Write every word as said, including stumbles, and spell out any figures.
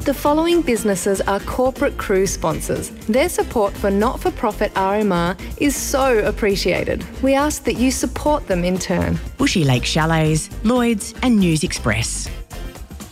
The following businesses are corporate cruise sponsors. Their support for not-for-profit R M R is so appreciated. We ask that you support them in turn. Bushy Lake Chalets, Lloyd's and News Express.